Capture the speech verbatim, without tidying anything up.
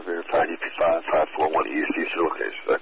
verified E P five five four one East East location.